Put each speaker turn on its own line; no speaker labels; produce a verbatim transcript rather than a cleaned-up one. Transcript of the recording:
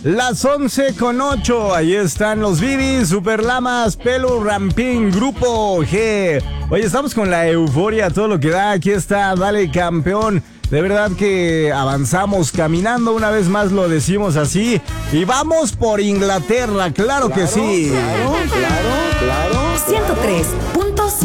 Las once con ocho. Ahí están los Bibis, Superlamas, Pelu, Rampín, Grupo G. Oye, estamos con la euforia, todo lo que da. Aquí está, dale campeón. De verdad que avanzamos caminando, una vez más lo decimos así. Y vamos por Inglaterra, claro, claro que sí.
Claro, claro, claro.
ciento tres punto siete